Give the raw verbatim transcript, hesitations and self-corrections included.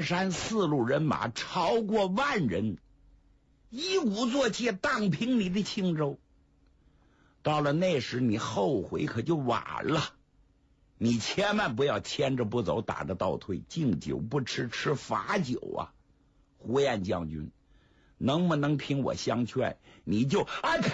山四路人马超过万人，一鼓作气荡平你的青州。到了那时，你后悔可就晚了。你千万不要牵着不走，打着倒退，敬酒不吃吃罚酒啊！胡彦将军，能不能听我相劝？你就安排